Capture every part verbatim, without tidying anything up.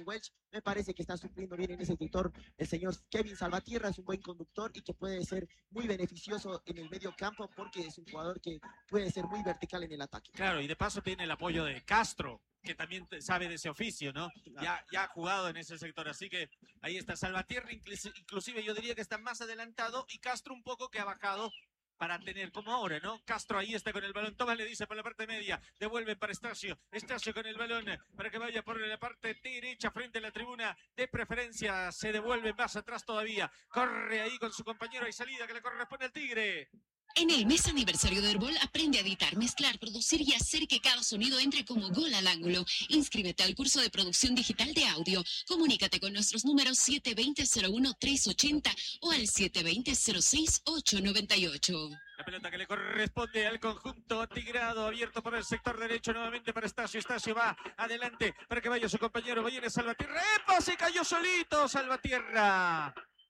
de Welch. Me parece que está supliendo bien en ese sector el señor Kevin Salvatierra, es un buen conductor y que puede ser muy beneficioso en el medio campo porque es un jugador que puede ser muy vertical en el ataque. Claro, y de paso tiene el apoyo de Castro, que también sabe de ese oficio, ¿no? Ya, ya ha jugado en ese sector, así que ahí está Salvatierra, inclusive yo diría que está más adelantado, y Castro un poco que ha bajado para tener como ahora, ¿no? Castro ahí está con el balón, Tomás le dice por la parte media, devuelve para Estacio, Estacio con el balón para que vaya por la parte derecha frente a la tribuna, de preferencia se devuelve más atrás todavía, corre ahí con su compañero, hay salida que le corresponde al Tigre. En el mes aniversario de Herbol, aprende a editar, mezclar, producir y hacer que cada sonido entre como gol al ángulo. Inscríbete al curso de producción digital de audio. Comunícate con nuestros números siete dos cero, cero uno, tres ocho cero o al siete dos cero, cero seis, ocho nueve ocho. La pelota que le corresponde al conjunto tigrado, abierto por el sector derecho nuevamente para Estacio. Estacio va adelante para que vaya su compañero. Viene Salvatierra. ¡Epa! Se cayó solito Salvatierra.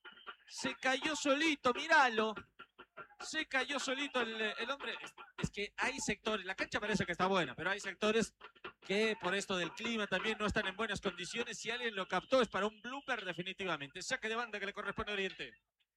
Se cayó solito, míralo. Se cayó solito el, el hombre. Es, es que hay sectores, la cancha parece que está buena, pero hay sectores que por esto del clima también no están en buenas condiciones. Si alguien lo captó es para un blooper definitivamente. Saque de banda que le corresponde a Oriente.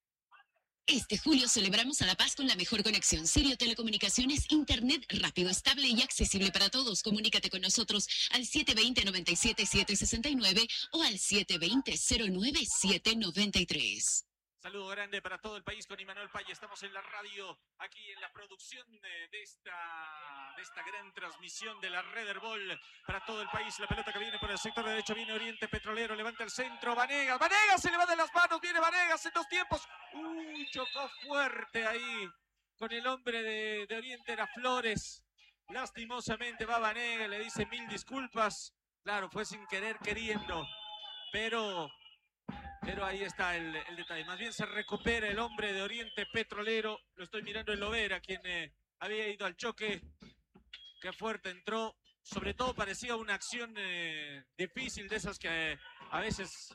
Este julio celebramos a La Paz con la mejor conexión. Sirio Telecomunicaciones, internet rápido, estable y accesible para todos. Comunícate con nosotros al siete dos cero, nueve siete, siete seis nueve o al siete dos cero, cero nueve siete nueve tres. Saludo grande para todo el país con Imanol Paya. Estamos en la radio, aquí en la producción de, de, esta, de esta gran transmisión de la Red Herbol para todo el país. La pelota que viene por el sector derecho, viene Oriente Petrolero, levanta el centro, Vanegas, Vanegas se le va de las manos, viene Vanegas en dos tiempos. Uy, chocó fuerte ahí con el hombre de, de Oriente, era Flores. Lastimosamente va Vanegas, le dice mil disculpas. Claro, fue sin querer queriendo, pero... Pero ahí está el, el detalle. Más bien se recupera el hombre de Oriente Petrolero. Lo estoy mirando en Lovera, quien eh, había ido al choque. Qué fuerte entró. Sobre todo parecía una acción eh, difícil, de esas que eh, a veces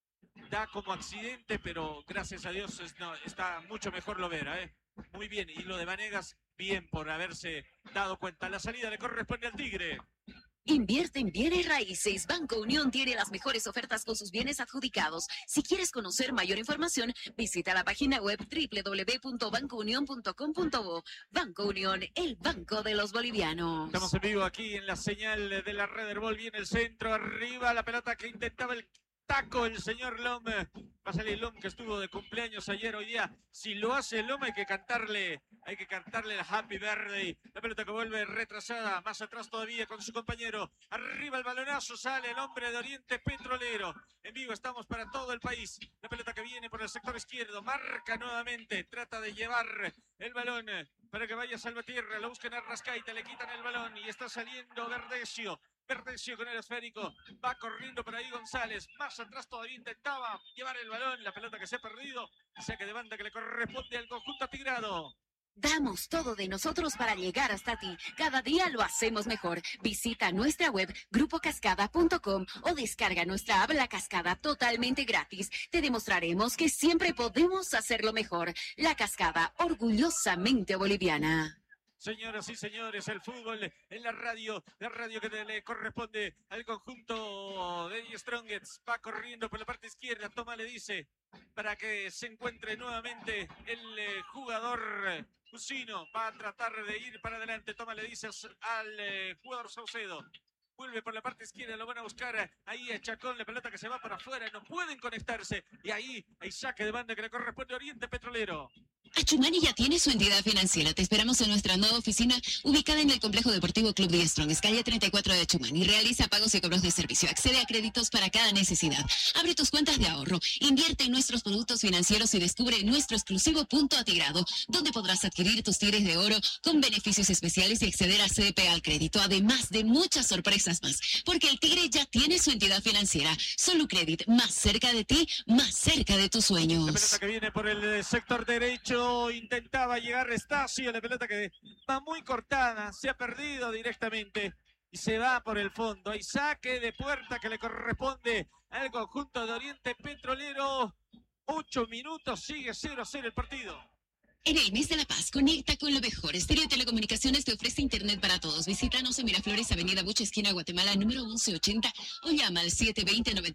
da como accidente, pero gracias a Dios es, no, está mucho mejor Lovera. Eh. Muy bien. Y lo de Vanegas, bien por haberse dado cuenta. La salida le corresponde al Tigre. Invierte en bienes raíces. Banco Unión tiene las mejores ofertas con sus bienes adjudicados. Si quieres conocer mayor información, visita la página web doble u doble u doble u punto banco unión punto com punto bo. Banco Unión, el banco de los bolivianos. Estamos en vivo aquí en la señal de la Red Herbol. Viene el centro, arriba la pelota que intentaba el taco el señor Lom. Va a salir Lom, que estuvo de cumpleaños ayer. Hoy día, si lo hace Lom, hay que cantarle, hay que cantarle la Happy Birthday. La pelota que vuelve retrasada, más atrás todavía con su compañero. Arriba el balonazo, sale el hombre de Oriente Petrolero. En vivo estamos para todo el país. La pelota que viene por el sector izquierdo, marca nuevamente, trata de llevar el balón para que vaya Salvatierra. Lo buscan a Rascaita, le quitan el balón y está saliendo Verdecio. Verdecio con el esférico, va corriendo por ahí González, más atrás todavía intentaba llevar el balón, la pelota que se ha perdido, saque de banda que le corresponde al conjunto tigrado. Damos todo de nosotros para llegar hasta ti. Cada día lo hacemos mejor. Visita nuestra web grupo cascada punto com o descarga nuestra app La Cascada totalmente gratis. Te demostraremos que siempre podemos hacerlo mejor. La Cascada, orgullosamente boliviana. Señoras y señores, el fútbol en la radio, la radio que le corresponde al conjunto de The Strongets, va corriendo por la parte izquierda, Toma le dice, para que se encuentre nuevamente el eh, jugador Cusino, va a tratar de ir para adelante, Toma le dice al eh, jugador Saucedo, vuelve por la parte izquierda, lo van a buscar ahí a Chacón, la pelota que se va para afuera, no pueden conectarse, y ahí hay saque de banda que le corresponde a Oriente Petrolero. Achumani ya tiene su entidad financiera. Te esperamos en nuestra nueva oficina ubicada en el Complejo Deportivo Club The Strongest, calle treinta y cuatro de Achumani. Realiza pagos y cobros de servicio. Accede a créditos para cada necesidad. Abre tus cuentas de ahorro. Invierte en nuestros productos financieros y descubre nuestro exclusivo punto atigrado, donde podrás adquirir tus tigres de oro con beneficios especiales y acceder a C D P al crédito, además de muchas sorpresas más. Porque el tigre ya tiene su entidad financiera. Solo Credit, más cerca de ti, más cerca de tus sueños. La pelota que viene por el sector derecho. Intentaba llegar Estacio, la pelota que va muy cortada, se ha perdido directamente y se va por el fondo. Hay saque de puerta que le corresponde al conjunto de Oriente Petrolero. Ocho minutos, sigue cero a cero el partido. En el mes de La Paz, conecta con lo mejor. Stereo Telecomunicaciones te ofrece internet para todos. Visítanos en Miraflores, Avenida Bucha, esquina Guatemala, número once ochenta o llama al siete dos cero, nueve